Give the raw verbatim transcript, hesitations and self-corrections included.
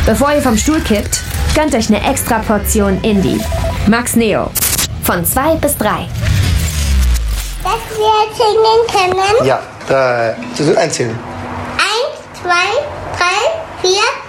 Bevor ihr vom Stuhl kippt, gönnt euch eine extra Portion Indie. Max Neo. Von zwei bis drei. Dass wir zählen können? Ja, da, das ist einzählen. Eins, zwei, drei, vier,